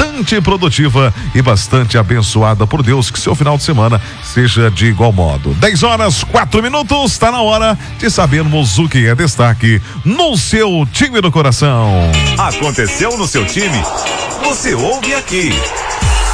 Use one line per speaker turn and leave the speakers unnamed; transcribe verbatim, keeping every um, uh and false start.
bastante produtiva e bastante abençoada por Deus. Que seu final de semana seja de igual modo. dez horas, quatro minutos, está na hora de sabermos o que é destaque no seu time do coração.
Aconteceu no seu time? Você ouve aqui.